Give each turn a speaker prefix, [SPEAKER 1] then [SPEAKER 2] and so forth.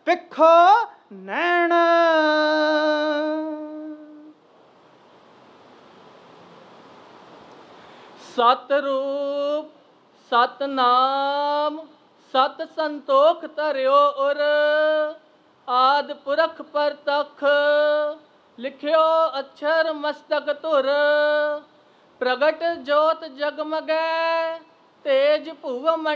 [SPEAKER 1] ਪਿੱਖੋ ਨੈਣ।
[SPEAKER 2] ਸਤਿਰੂਪ ਸਤਨਾਮ ਸਤ ਸੰਤੋਖ ਧਰਿਓ ਉਰ। ਆਦਿ ਪੁਰਖ ਪਰਤਖ ਲਿਖਿਓ ਅਛਰ ਮਸਤਕ ਧੁਰ। ਪ੍ਰਗਟ ਜੋਤ ਜਗਮਗੈ ਤੇਜ ਭੁਵ